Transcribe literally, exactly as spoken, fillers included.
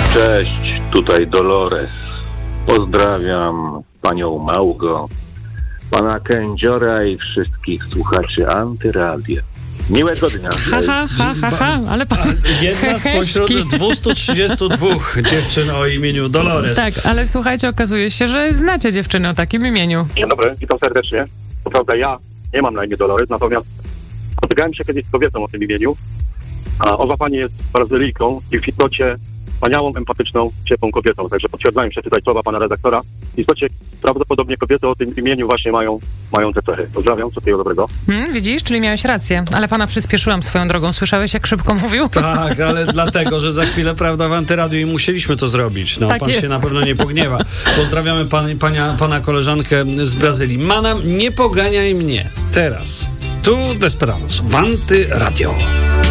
Cześć, tutaj Dolores. Pozdrawiam panią Małgo, pana Kędziora i wszystkich słuchaczy Antyradia. Miłego dnia. Ha, ha, ha, ha, ha. Ale pan... Jedna spośród dwieście trzydzieści dwa dziewczyn o imieniu Dolores. Tak, ale słuchajcie, okazuje się, że znacie dziewczyny o takim imieniu. Dzień dobry, witam serdecznie. Co prawda ja nie mam na imię Dolores, natomiast spotykałem się kiedyś z kobietą o tym imieniu. A owa pani jest Brazylijką i w istocie wspaniałą, empatyczną, ciepłą kobietą. Także potwierdzają się tutaj słowa pana redaktora. W istocie prawdopodobnie kobiety o tym imieniu właśnie mają, mają te cechy. Pozdrawiam, wszystkiego dobrego. Hmm, widzisz, czyli miałeś rację, ale pana przyspieszyłam swoją drogą. Słyszałeś, jak szybko mówił? Tak, ale dlatego, że za chwilę, prawda, w Antyradiu i musieliśmy to zrobić. No, Tak pan jest. się na pewno nie pogniewa. Pozdrawiamy pan, pania, pana koleżankę z Brazylii. Manam, nie poganiaj mnie. Teraz. Tu Desperados w Antyradio.